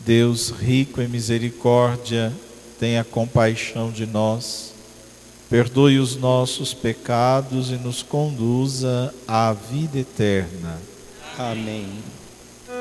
Deus rico em misericórdia, tenha compaixão de nós, perdoe os nossos pecados e nos conduza à vida eterna. Amém.